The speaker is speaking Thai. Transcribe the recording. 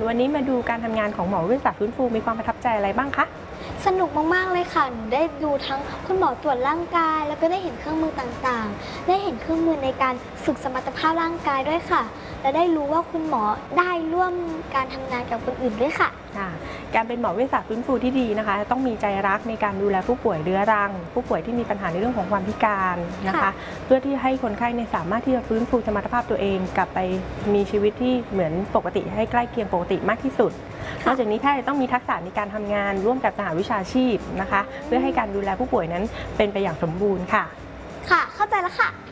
วันนี้มาดูการทำงานของหมอเวชศาสตร์ฟื้นฟูมีความประทับใจอะไรบ้างคะสนุกมากๆเลยค่ะหนูได้ดูทั้งคุณหมอตรวจร่างกายแล้วก็ได้เห็นเครื่องมือต่างๆได้เห็นเครื่องมือในการฝึกสมรรถภาพร่างกายด้วยค่ะและได้รู้ว่าคุณหมอได้ร่วมการทำงานกับคนอื่นด้วยค่ะการเป็นหมอเวชศาสตร์ฟื้นฟูที่ดีนะคะต้องมีใจรักในการดูแลผู้ป่วยเรื้อรังผู้ป่วยที่มีปัญหาในเรื่องของความพิการนะคะเพื่อที่ให้คนไข้สามารถที่จะฟื้นฟูสมรรถภาพตัวเองกลับไปมีชีวิตที่เหมือนปกติให้ใกล้เคียงปกติมากที่สุดนอกจากนี้แพทย์ต้องมีทักษะในการทำงานร่วมกับสหวิชาชีพนะคะเพื่อให้การดูแลผู้ป่วยนั้นเป็นไปอย่างสมบูรณ์ค่ะเข้าใจแล้วค่ะ